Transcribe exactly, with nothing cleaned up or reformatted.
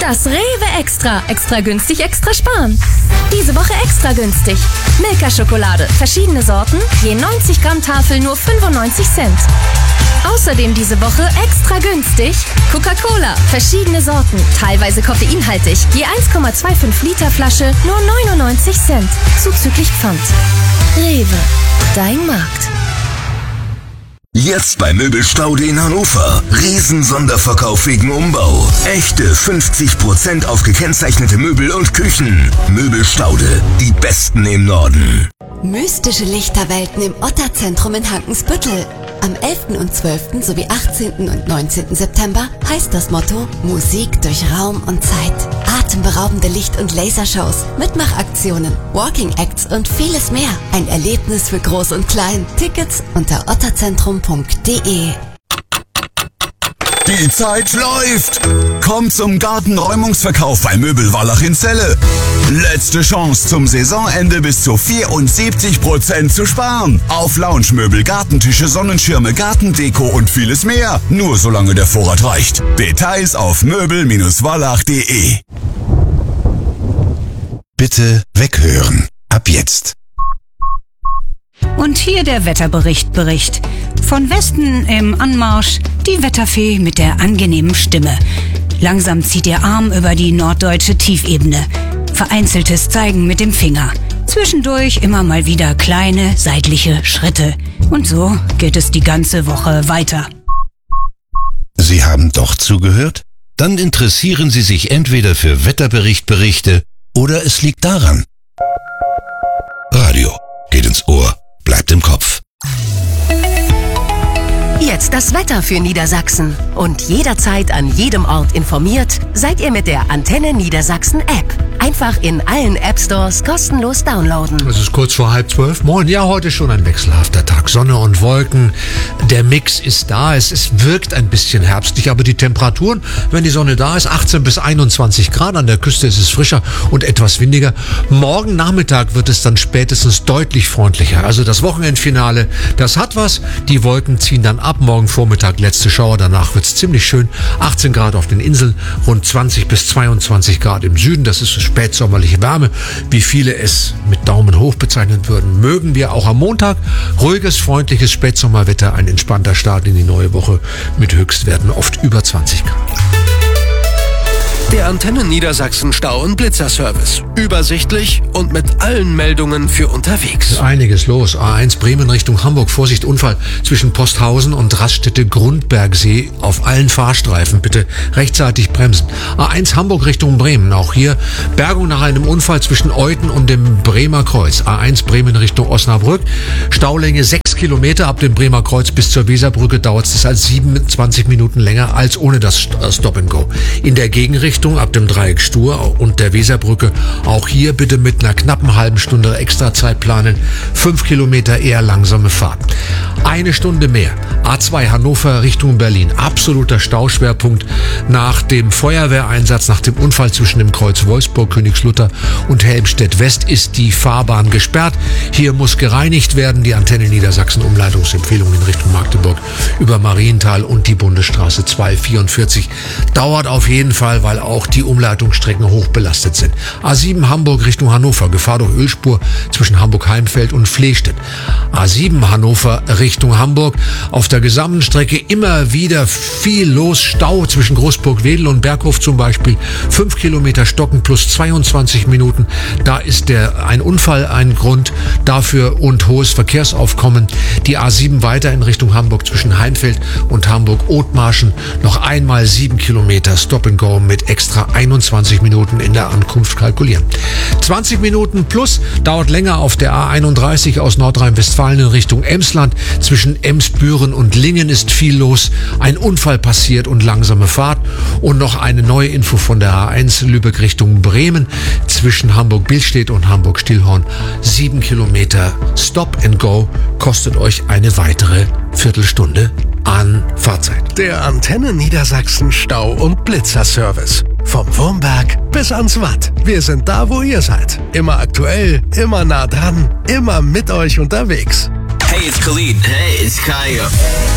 Das Rewe Extra. Extra günstig, extra sparen. Diese Woche extra günstig. Milka-Schokolade. Verschiedene Sorten. Je neunzig Gramm Tafel nur fünfundneunzig Cent. Außerdem diese Woche extra günstig. Coca-Cola. Verschiedene Sorten. Teilweise koffeinhaltig. Je eins Komma fünfundzwanzig Liter Flasche nur neunundneunzig Cent. Zuzüglich Pfand. Rewe. Dein Markt. Jetzt bei Möbelstaude in Hannover. Riesen-Sonderverkauf wegen Umbau. Echte fünfzig Prozent auf gekennzeichnete Möbel und Küchen. Möbelstaude, die besten im Norden. Mystische Lichterwelten im Otterzentrum in Hankensbüttel. Am elften und zwölften sowie achtzehnten und neunzehnten September heißt das Motto Musik durch Raum und Zeit. Atemberaubende Licht- und Lasershows, Mitmachaktionen, Walking Acts und vieles mehr. Ein Erlebnis für Groß und Klein. Tickets unter otterzentrum punkt de. Die Zeit läuft! Kommt zum Gartenräumungsverkauf bei Möbel Wallach in Celle. Letzte Chance zum Saisonende bis zu vierundsiebzig Prozent zu sparen. Auf Lounge-Möbel, Gartentische, Sonnenschirme, Gartendeko und vieles mehr. Nur solange der Vorrat reicht. Details auf möbel Wallach punkt de. Bitte weghören. Ab jetzt. Und hier der Wetterbericht Bericht. Von Westen im Anmarsch die Wetterfee mit der angenehmen Stimme. Langsam zieht ihr Arm über die norddeutsche Tiefebene. Vereinzeltes Zeigen mit dem Finger. Zwischendurch immer mal wieder kleine seitliche Schritte. Und so geht es die ganze Woche weiter. Sie haben doch zugehört? Dann interessieren Sie sich entweder für Wetterberichtberichte oder es liegt daran. Radio geht ins Ohr, bleibt im Kopf. Jetzt das Wetter für Niedersachsen. Und jederzeit an jedem Ort informiert, seid ihr mit der Antenne Niedersachsen App. Einfach in allen App-Stores kostenlos downloaden. Es ist kurz vor halb zwölf. Moin, ja, heute schon ein wechselhafter Tag. Sonne und Wolken. Der Mix ist da. Es ist, wirkt ein bisschen herbstlich, aber die Temperaturen, wenn die Sonne da ist, achtzehn bis einundzwanzig Grad. An der Küste ist es frischer und etwas windiger. Morgen Nachmittag wird es dann spätestens deutlich freundlicher. Also das Wochenendfinale, das hat was. Die Wolken ziehen dann ab. Morgen Vormittag letzte Schauer. Danach wird es ziemlich schön. achtzehn Grad auf den Inseln, rund zwanzig bis zweiundzwanzig Grad im Süden. Das ist spätsommerliche Wärme, wie viele es mit Daumen hoch bezeichnen würden. Mögen wir auch am Montag. Ruhiges, freundliches Spätsommerwetter, ein entspannter Start in die neue Woche mit Höchstwerten oft über zwanzig Grad. Der Antenne Niedersachsen Stau- und Blitzerservice. Übersichtlich und mit allen Meldungen für unterwegs. Einiges los. A eins Bremen Richtung Hamburg. Vorsicht, Unfall zwischen Posthausen und Raststätte Grundbergsee. Auf allen Fahrstreifen bitte rechtzeitig bremsen. A eins Hamburg Richtung Bremen. Auch hier Bergung nach einem Unfall zwischen Euthen und dem Bremer Kreuz. A eins Bremen Richtung Osnabrück. Staulänge sechs Kilometer ab dem Bremer Kreuz bis zur Weserbrücke dauert es als siebenundzwanzig Minuten länger als ohne das Stop and Go. In der Gegenrichtung ab dem Dreieck Stur und der Weserbrücke. Auch hier bitte mit einer knappen halben Stunde Extrazeit planen. Fünf Kilometer eher langsame Fahrt. Eine Stunde mehr. A zwei Hannover Richtung Berlin. Absoluter Stauschwerpunkt nach dem Feuerwehreinsatz, nach dem Unfall zwischen dem Kreuz Wolfsburg, Königslutter und Helmstedt West ist die Fahrbahn gesperrt. Hier muss gereinigt werden. Die Antenne Niedersachsen Umleitungsempfehlung in Richtung Magdeburg über Marienthal und die Bundesstraße zweihundertvierundvierzig. Dauert auf jeden Fall, weil auch die Umleitungsstrecken hoch belastet sind. A sieben Hamburg Richtung Hannover. Gefahr durch Ölspur zwischen Hamburg-Heimfeld und Flehstedt. A sieben Hannover Richtung Hamburg. Auf der gesamten Strecke immer wieder viel los. Stau zwischen Großburg-Wedel und Berghof zum Beispiel. Fünf Kilometer Stocken plus zweiundzwanzig Minuten. Da ist der, ein Unfall ein Grund dafür und hohes Verkehrsaufkommen. Die A sieben weiter in Richtung Hamburg zwischen Heimfeld und Hamburg-Othmarschen. Noch einmal sieben Kilometer Stop and Go mit extra einundzwanzig Minuten in der Ankunft kalkulieren. zwanzig Minuten plus dauert länger auf der A einunddreißig aus Nordrhein-Westfalen in Richtung Emsland. Zwischen Emsbüren und Lingen ist viel los. Ein Unfall passiert und langsame Fahrt. Und noch eine neue Info von der A eins Lübeck Richtung Bremen. Zwischen Hamburg-Billstedt und Hamburg-Stillhorn. Sieben Kilometer Stop and Go kostet euch eine weitere Viertelstunde an Fahrzeit. Der Antenne Niedersachsen Stau- und Blitzerservice. Vom Wurmberg bis ans Watt. Wir sind da, wo ihr seid. Immer aktuell, immer nah dran, immer mit euch unterwegs. Hey, it's Khalid. Hey, it's Kaya.